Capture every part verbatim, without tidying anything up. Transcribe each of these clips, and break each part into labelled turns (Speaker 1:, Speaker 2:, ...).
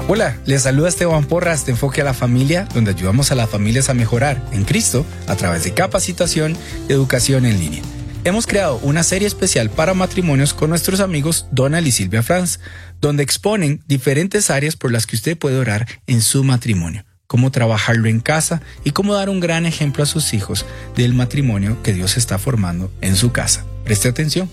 Speaker 1: Hola, les saluda Esteban Porras de Enfoque a la Familia, donde ayudamos a las familias a mejorar en Cristo a través de capacitación y educación en línea. Hemos creado una serie especial para matrimonios con nuestros amigos Donald y Silvia Franz, donde exponen diferentes áreas por las que usted puede orar en su matrimonio, cómo trabajarlo en casa y cómo dar un gran ejemplo a sus hijos del matrimonio que Dios está formando en su casa. Preste atención.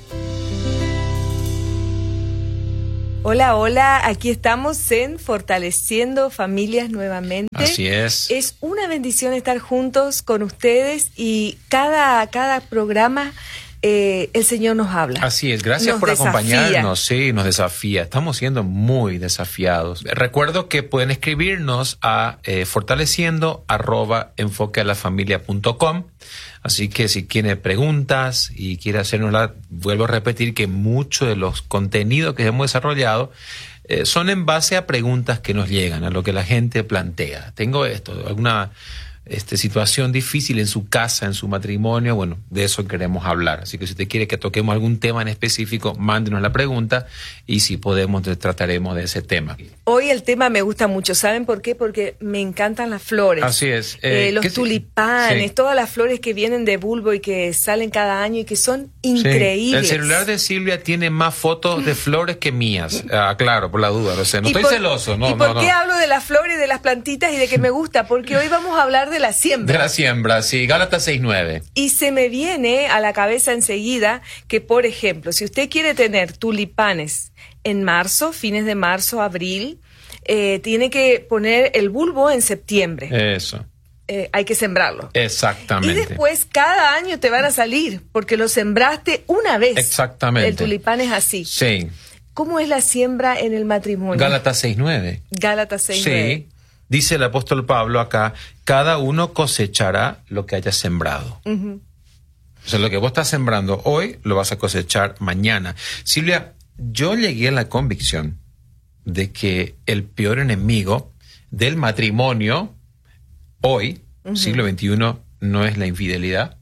Speaker 2: Hola, hola, aquí estamos en Fortaleciendo Familias nuevamente.
Speaker 3: Así es.
Speaker 2: Es una bendición estar juntos con ustedes y cada, cada programa eh, el Señor nos habla.
Speaker 3: Así es, gracias
Speaker 2: nos
Speaker 3: por
Speaker 2: desafía.
Speaker 3: acompañarnos, sí, nos desafía. Estamos siendo muy desafiados. Recuerdo que pueden escribirnos a eh, fortaleciendo arroba enfoquealafamilia punto com. Así que si tiene preguntas y quiere hacernosla, vuelvo a repetir que muchos de los contenidos que hemos desarrollado eh, son en base a preguntas que nos llegan, a lo que la gente plantea. Tengo esto, alguna este, situación difícil en su casa, en su matrimonio, bueno, de eso queremos hablar. Así que si usted quiere que toquemos algún tema en específico, mándenos la pregunta y si podemos, trataremos de ese tema.
Speaker 2: Hoy el tema me gusta mucho, ¿saben por qué? Porque me encantan las flores.
Speaker 3: Así es.
Speaker 2: Eh, eh, los tulipanes,
Speaker 3: sí.
Speaker 2: Todas las flores que vienen de bulbo y que salen cada año y que son increíbles.
Speaker 3: Sí. El celular de Silvia tiene más fotos de flores que mías. Ah, claro, por la duda, no sé. No estoy
Speaker 2: por,
Speaker 3: celoso, no,
Speaker 2: ¿Y por
Speaker 3: no,
Speaker 2: qué
Speaker 3: no.
Speaker 2: hablo de las flores, de las plantitas y de que me gusta? Porque hoy vamos a hablar de la siembra.
Speaker 3: De la siembra, sí. Gálatas seis nueve.
Speaker 2: Y se me viene a la cabeza enseguida que, por ejemplo, si usted quiere tener tulipanes en marzo, fines de marzo, abril, eh, tiene que poner el bulbo en septiembre.
Speaker 3: Eso.
Speaker 2: Eh, hay que sembrarlo.
Speaker 3: Exactamente.
Speaker 2: Y después cada año te van a salir porque lo sembraste una vez.
Speaker 3: Exactamente.
Speaker 2: El tulipán es así.
Speaker 3: Sí.
Speaker 2: ¿Cómo es la siembra en el matrimonio?
Speaker 3: Gálatas seis nueve.
Speaker 2: Gálatas seis nueve.
Speaker 3: Sí. Dice el apóstol Pablo acá, cada uno cosechará lo que haya sembrado. Uh-huh. O sea, lo que vos estás sembrando hoy, lo vas a cosechar mañana. Silvia, yo llegué a la convicción de que el peor enemigo del matrimonio hoy, uh-huh. siglo veintiuno, no es la infidelidad,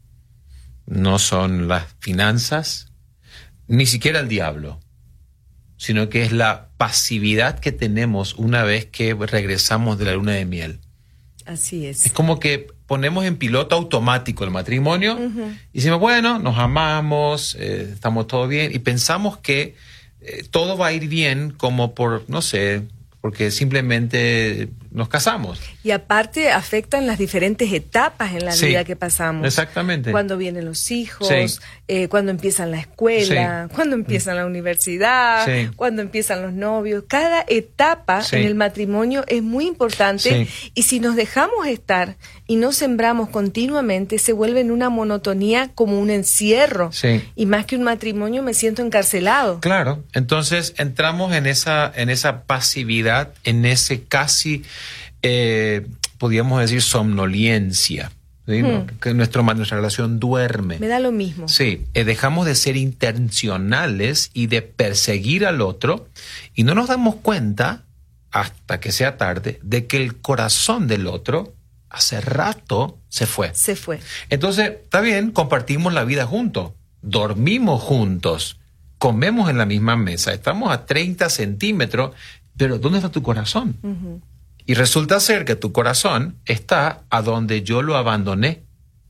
Speaker 3: no son las finanzas, ni siquiera el diablo, sino que es la pasividad que tenemos una vez que regresamos de la luna de miel.
Speaker 2: Así es.
Speaker 3: Es como que ponemos en piloto automático el matrimonio uh-huh. y decimos, bueno, nos amamos, eh, estamos todo bien, y pensamos que eh, todo va a ir bien como por, no sé, porque simplemente nos casamos.
Speaker 2: Y aparte afectan las diferentes etapas en la
Speaker 3: sí,
Speaker 2: vida que pasamos.
Speaker 3: Exactamente.
Speaker 2: Cuando vienen los hijos,
Speaker 3: sí.
Speaker 2: eh, cuando empiezan la escuela, sí. cuando empiezan la universidad, sí. cuando empiezan los novios. Cada etapa sí. en el matrimonio es muy importante sí. y si nos dejamos estar y no sembramos continuamente, se vuelve en una monotonía como un encierro.
Speaker 3: Sí.
Speaker 2: Y más que un matrimonio me siento encarcelado.
Speaker 3: Claro, entonces entramos en esa, en esa pasividad, en ese casi... Eh, podríamos decir somnolencia, ¿sí? Hmm. Que nuestro, nuestra relación duerme.
Speaker 2: Me da lo mismo.
Speaker 3: Sí, eh, dejamos de ser intencionales y de perseguir al otro y no nos damos cuenta, hasta que sea tarde, de que el corazón del otro hace rato se fue.
Speaker 2: Se fue.
Speaker 3: Entonces, está bien, compartimos la vida juntos, dormimos juntos, comemos en la misma mesa, estamos a treinta centímetros, pero ¿dónde está tu corazón? Uh-huh. Y resulta ser que tu corazón está a donde yo lo abandoné.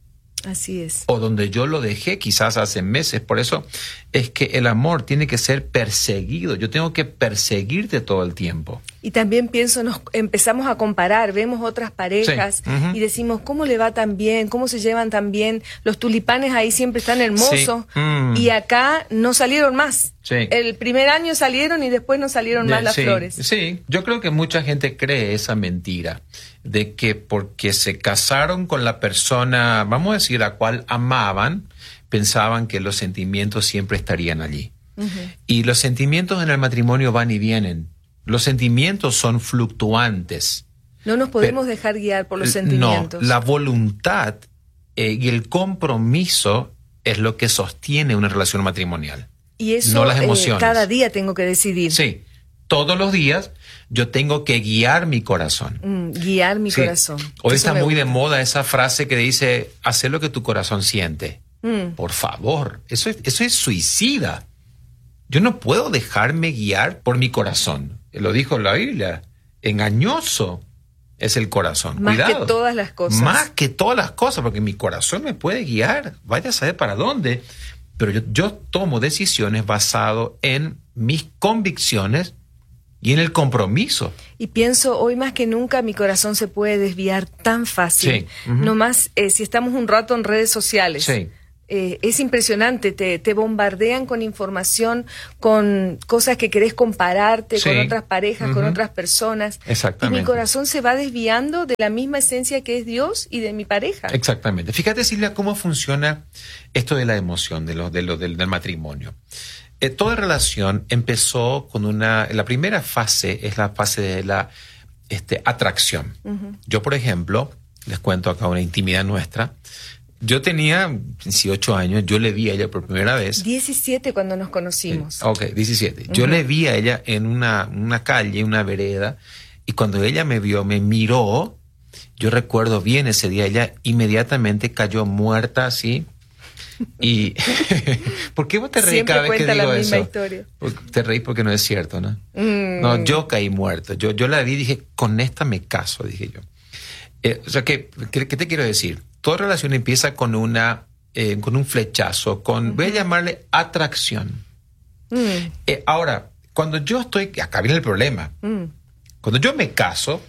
Speaker 2: Así es.
Speaker 3: O donde yo lo dejé quizás hace meses. Por eso es que el amor tiene que ser perseguido. Yo tengo que perseguirte todo el tiempo.
Speaker 2: Y también pienso, nos empezamos a comparar, vemos otras parejas sí. uh-huh. y decimos, ¿cómo le va tan bien? ¿Cómo se llevan tan bien? Los tulipanes ahí siempre están hermosos
Speaker 3: sí. mm.
Speaker 2: y acá no salieron más.
Speaker 3: Sí.
Speaker 2: El primer año salieron y después no salieron
Speaker 3: de,
Speaker 2: más las
Speaker 3: sí,
Speaker 2: flores.
Speaker 3: Sí, yo creo que mucha gente cree esa mentira de que porque se casaron con la persona, vamos a decir, la cual amaban, pensaban que los sentimientos siempre estarían allí. Uh-huh. Y los sentimientos en el matrimonio van y vienen. Los sentimientos son fluctuantes.
Speaker 2: No nos podemos Pero, dejar guiar por los sentimientos.
Speaker 3: No, la voluntad eh, y el compromiso es lo que sostiene una relación matrimonial.
Speaker 2: Y eso
Speaker 3: no las emociones.
Speaker 2: Eh, cada día tengo que decidir.
Speaker 3: Sí, todos los días yo tengo que guiar mi corazón.
Speaker 2: Mm, guiar mi
Speaker 3: sí.
Speaker 2: corazón.
Speaker 3: Hoy
Speaker 2: eso
Speaker 3: está muy
Speaker 2: gusta.
Speaker 3: de moda esa frase que dice, haz lo que tu corazón siente. Mm. Por favor, eso es, eso es suicida. Yo no puedo dejarme guiar por mi corazón. Lo dijo la Biblia. engañoso es el corazón.
Speaker 2: Más
Speaker 3: Cuidado.
Speaker 2: que todas las cosas.
Speaker 3: Más que todas las cosas, porque mi corazón me puede guiar. Vaya a saber para dónde. Pero yo, yo tomo decisiones basado en mis convicciones y en el compromiso.
Speaker 2: Y pienso, hoy más que nunca mi corazón se puede desviar tan fácil.
Speaker 3: Sí. Uh-huh.
Speaker 2: No más eh, si estamos un rato en redes sociales.
Speaker 3: Sí.
Speaker 2: Eh, es impresionante, te, te bombardean con información, con cosas que querés compararte
Speaker 3: Sí.
Speaker 2: con otras parejas,
Speaker 3: Uh-huh.
Speaker 2: con otras personas.
Speaker 3: Exactamente.
Speaker 2: Y mi corazón se va desviando de la misma esencia que es Dios y de mi pareja.
Speaker 3: Exactamente. Fíjate, Silvia, cómo funciona esto de la emoción, de lo, de lo, del, del matrimonio. Eh, toda relación empezó con una... La primera fase es la fase de la este, atracción. Uh-huh. Yo, por ejemplo, les cuento acá una intimidad nuestra. Yo tenía dieciocho años, yo le vi a ella por primera vez.
Speaker 2: diecisiete cuando nos conocimos.
Speaker 3: Sí, ok, diecisiete. Yo uh-huh. le vi a ella en una, una calle, una vereda, y cuando ella me vio, me miró, yo recuerdo bien ese día, ella inmediatamente cayó muerta así. Y ¿por qué vos te reís cada vez que digo
Speaker 2: la misma
Speaker 3: eso?
Speaker 2: Historia.
Speaker 3: Te reís porque no es cierto, ¿no?
Speaker 2: Mm.
Speaker 3: No, yo caí muerto. Yo, yo la vi y dije, con esta me caso, dije yo. Eh, o sea, ¿qué, qué, ¿qué te quiero decir? Toda relación empieza con una, eh, con un flechazo, con, uh-huh. voy a llamarle atracción. Mm. Eh, ahora, cuando yo estoy, acá viene el problema. Mm. Cuando yo me caso,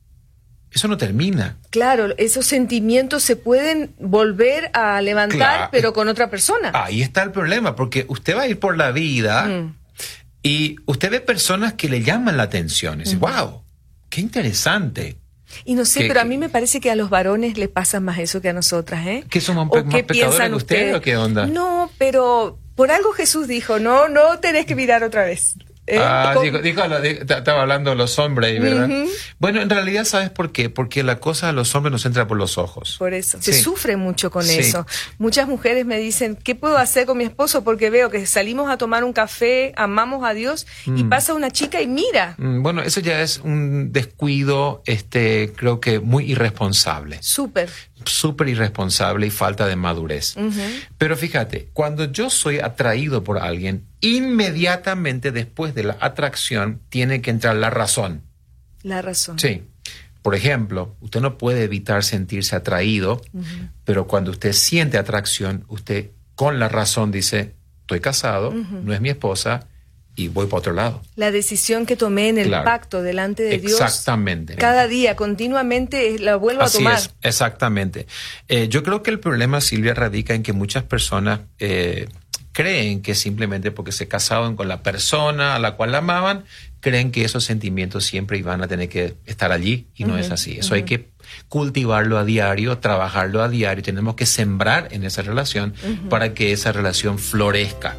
Speaker 3: eso no termina.
Speaker 2: Claro, esos sentimientos se pueden volver a levantar, claro. pero con otra persona.
Speaker 3: Ahí está el problema, porque usted va a ir por la vida mm. y usted ve personas que le llaman la atención. Y dice, mm. wow, qué interesante.
Speaker 2: Y no sé,
Speaker 3: ¿Qué,
Speaker 2: pero a
Speaker 3: qué?
Speaker 2: mí me parece que a los varones les pasa más eso que a nosotras, ¿eh?
Speaker 3: ¿Que somos más pecadores que ustedes o qué onda?
Speaker 2: No, pero por algo Jesús dijo, no, no tenés que mirar otra vez.
Speaker 3: ¿Eh? Ah, dijo, dijo, estaba hablando de los hombres, ¿verdad? Uh-huh. Bueno, en realidad, ¿sabes por qué? Porque la cosa de los hombres nos entra por los ojos.
Speaker 2: Por eso,
Speaker 3: sí.
Speaker 2: se sufre mucho con
Speaker 3: sí.
Speaker 2: eso. Muchas mujeres me dicen, ¿qué puedo hacer con mi esposo? Porque veo que salimos a tomar un café, amamos a Dios, mm. y pasa una chica y mira.
Speaker 3: Mm, bueno, eso ya es un descuido, este, creo que muy irresponsable.
Speaker 2: Súper.
Speaker 3: Súper irresponsable y falta de madurez. Uh-huh. Pero fíjate, cuando yo soy atraído por alguien, inmediatamente después de la atracción tiene que entrar la razón.
Speaker 2: La razón.
Speaker 3: Sí. Por ejemplo, usted no puede evitar sentirse atraído, uh-huh. pero cuando usted siente atracción, usted con la razón dice, estoy casado, uh-huh. no es mi esposa, y voy para otro lado.
Speaker 2: La decisión que tomé en el
Speaker 3: claro.
Speaker 2: pacto delante de Dios.
Speaker 3: Exactamente.
Speaker 2: Cada día, continuamente, la vuelvo
Speaker 3: Así
Speaker 2: a tomar.
Speaker 3: Es, exactamente. Eh, yo creo que el problema, Silvia, radica en que muchas personas eh, creen que simplemente porque se casaron con la persona a la cual la amaban, creen que esos sentimientos siempre iban a tener que estar allí, y no uh-huh, es así. Eso uh-huh. hay que cultivarlo a diario, trabajarlo a diario. Tenemos que sembrar en esa relación uh-huh. para que esa relación florezca.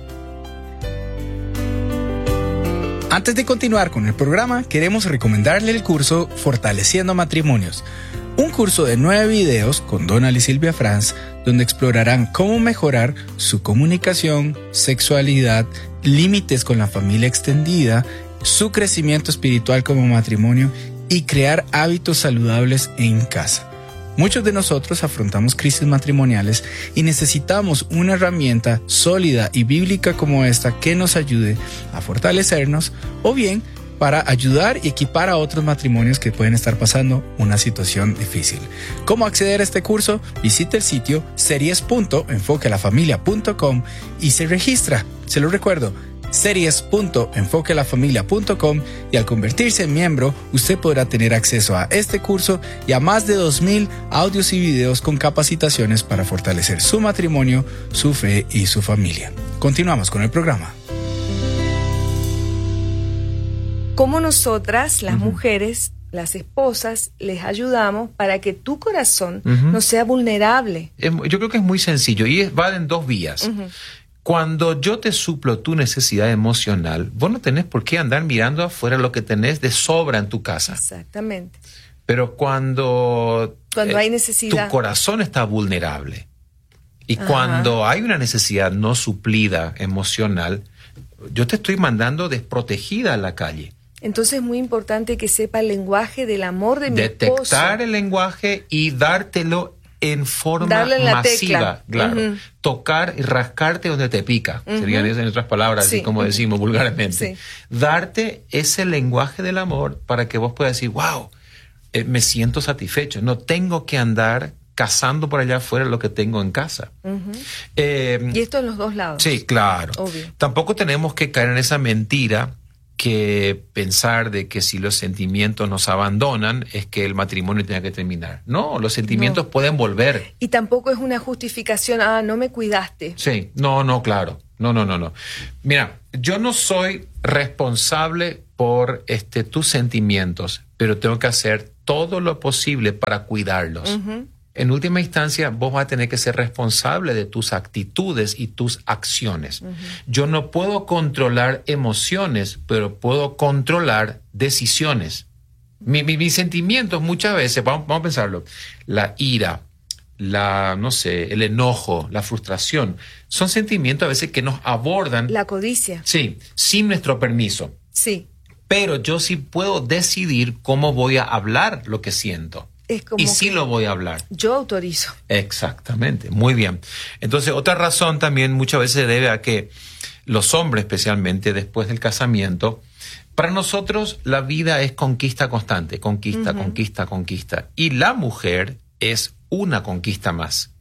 Speaker 1: Antes de continuar con el programa, queremos recomendarle el curso Fortaleciendo Matrimonios, un curso de nueve videos con Donald y Silvia Franz, donde explorarán cómo mejorar su comunicación, sexualidad, límites con la familia extendida, su crecimiento espiritual como matrimonio y crear hábitos saludables en casa. Muchos de nosotros afrontamos crisis matrimoniales y necesitamos una herramienta sólida y bíblica como esta que nos ayude a fortalecernos o bien para ayudar y equipar a otros matrimonios que pueden estar pasando una situación difícil. ¿Cómo acceder a este curso? Visite el sitio series punto enfoque a la familia punto com y se registra. Se lo recuerdo, series punto enfoque a la familia punto com, y al convertirse en miembro, usted podrá tener acceso a este curso y a más de dos mil audios y videos con capacitaciones para fortalecer su matrimonio, su fe y su familia. Continuamos con el programa.
Speaker 2: Como nosotras, las uh-huh. mujeres, las esposas, les ayudamos para que tu corazón uh-huh. no sea vulnerable.
Speaker 3: Yo creo que es muy sencillo y va en dos vías. Uh-huh. Cuando yo te suplo tu necesidad emocional, vos no tenés por qué andar mirando afuera lo que tenés de sobra en tu casa.
Speaker 2: Exactamente.
Speaker 3: Pero cuando,
Speaker 2: cuando
Speaker 3: eh,
Speaker 2: hay necesidad,
Speaker 3: tu corazón está vulnerable y
Speaker 2: Ajá.
Speaker 3: cuando hay una necesidad no suplida emocional, yo te estoy mandando desprotegida a la calle.
Speaker 2: Entonces es muy importante que sepa el lenguaje del amor de mi
Speaker 3: Detectar
Speaker 2: esposo.
Speaker 3: el lenguaje y dártelo en forma
Speaker 2: la
Speaker 3: masiva,
Speaker 2: tecla.
Speaker 3: claro.
Speaker 2: Uh-huh.
Speaker 3: Tocar y rascarte donde te pica, uh-huh. serían esas en otras palabras, sí. así como decimos vulgarmente. Sí. Darte ese lenguaje del amor para que vos puedas decir, wow, eh, me siento satisfecho, no tengo que andar cazando por allá afuera lo que tengo en casa.
Speaker 2: Uh-huh.
Speaker 3: Eh,
Speaker 2: y esto en los dos lados.
Speaker 3: Sí, claro.
Speaker 2: Obvio.
Speaker 3: Tampoco tenemos que caer en esa mentira que pensar de que si los sentimientos nos abandonan es que el matrimonio tenga que terminar. No, los sentimientos no. pueden volver.
Speaker 2: Y tampoco es una justificación, ah, no me cuidaste.
Speaker 3: Sí, no, no, claro. No, no, no, no. Mira, yo no soy responsable por este, tus sentimientos, pero tengo que hacer todo lo posible para cuidarlos. Uh-huh. En última instancia, vos vas a tener que ser responsable de tus actitudes y tus acciones. Uh-huh. Yo no puedo controlar emociones, pero puedo controlar decisiones. Mi, mi, mis sentimientos muchas veces, vamos, vamos a pensarlo, la ira, la, no sé, el enojo, la frustración, son sentimientos a veces que nos abordan.
Speaker 2: La codicia.
Speaker 3: Sí, sin nuestro permiso.
Speaker 2: Sí.
Speaker 3: Pero yo sí puedo decidir cómo voy a hablar lo que siento.
Speaker 2: Es como
Speaker 3: y sí lo voy a hablar.
Speaker 2: Yo autorizo.
Speaker 3: Exactamente, muy bien. Entonces, otra razón también muchas veces se debe a que los hombres, especialmente después del casamiento, para nosotros la vida es conquista constante, conquista, uh-huh. conquista, conquista. Y la mujer es una conquista más.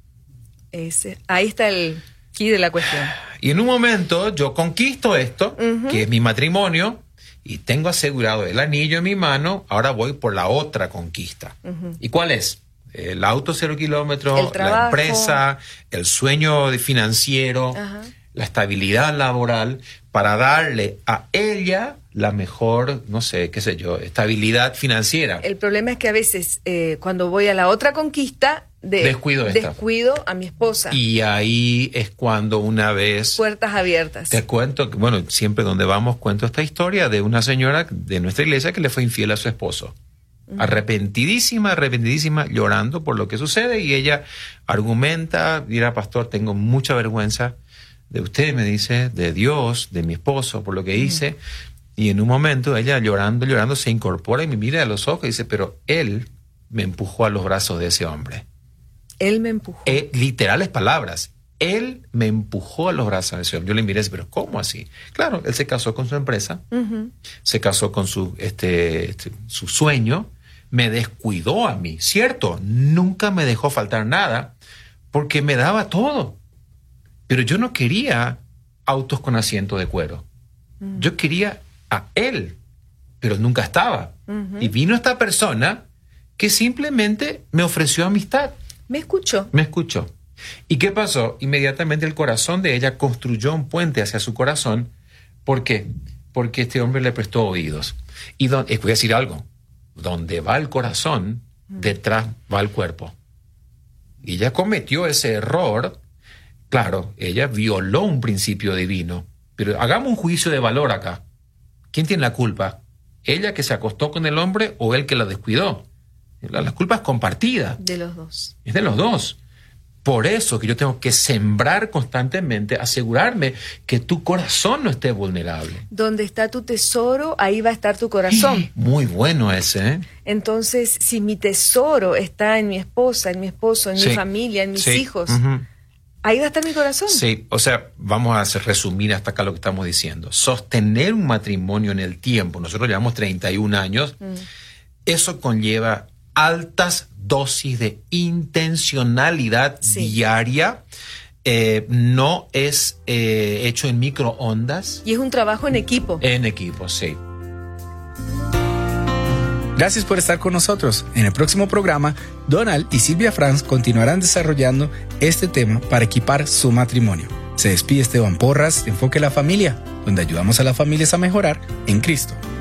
Speaker 2: Ese, ahí está el key de la cuestión.
Speaker 3: Y en un momento yo conquisto esto, uh-huh. que es mi matrimonio, y tengo asegurado el anillo en mi mano, ahora voy por la otra conquista. Uh-huh. ¿Y cuál es? El auto cero kilómetros, la empresa, el sueño financiero, uh-huh. la estabilidad laboral, para darle a ella la mejor, no sé, qué sé yo, estabilidad financiera.
Speaker 2: El problema es que a veces eh, cuando voy a la otra conquista, de,
Speaker 3: descuido,
Speaker 2: descuido a mi esposa.
Speaker 3: Y ahí es cuando una vez...
Speaker 2: Puertas abiertas.
Speaker 3: Te cuento, que, bueno, siempre donde vamos cuento esta historia de una señora de nuestra iglesia que le fue infiel a su esposo. Uh-huh. Arrepentidísima, arrepentidísima, llorando por lo que sucede, y ella argumenta, mira, pastor, tengo mucha vergüenza de usted, me dice, de Dios, de mi esposo, por lo que uh-huh. hice. Y en un momento ella llorando, llorando, se incorpora y me mira a los ojos y dice, pero él me empujó a los brazos de ese hombre.
Speaker 2: Él me empujó.
Speaker 3: Eh, literales palabras. Él me empujó a los brazos de ese hombre. Yo le miré y dije, pero ¿cómo así? Claro, él se casó con su empresa, uh-huh. se casó con su, este, este, su sueño, me descuidó a mí, ¿cierto? Nunca me dejó faltar nada porque me daba todo. Pero yo no quería autos con asiento de cuero. Uh-huh. Yo quería a él, pero nunca estaba. Uh-huh. Y vino esta persona que simplemente me ofreció amistad.
Speaker 2: Me escuchó.
Speaker 3: Me escuchó. ¿Y qué pasó? Inmediatamente el corazón de ella construyó un puente hacia su corazón. ¿Por qué? Porque este hombre le prestó oídos. Y don, voy a decir algo. Donde va el corazón, detrás va el cuerpo. Y ella cometió ese error. Claro, ella violó un principio divino. Pero hagamos un juicio de valor acá. ¿Quién tiene la culpa? ¿Ella que se acostó con el hombre o él que la descuidó? La, la culpa es compartida.
Speaker 2: De los dos.
Speaker 3: Es de los dos. Por eso que yo tengo que sembrar constantemente, asegurarme que tu corazón no esté vulnerable.
Speaker 2: Donde está tu tesoro, ahí va a estar tu corazón.
Speaker 3: Muy bueno ese, ¿eh?
Speaker 2: Entonces, si mi tesoro está en mi esposa, en mi esposo, en sí. mi familia, en mis sí. hijos, uh-huh. ahí va a estar mi corazón.
Speaker 3: Sí, o sea, vamos a hacer, resumir hasta acá lo que estamos diciendo. Sostener un matrimonio en el tiempo, nosotros llevamos treinta y un años, mm. eso conlleva altas dosis de intencionalidad sí. diaria. Eh, no es eh, hecho en microondas.
Speaker 2: Y es un trabajo en equipo.
Speaker 3: En equipo, sí.
Speaker 1: Gracias por estar con nosotros. En el próximo programa, Donald y Silvia Franz continuarán desarrollando este tema para equipar su matrimonio. Se despide Esteban Porras de Enfoque a la Familia, donde ayudamos a las familias a mejorar en Cristo.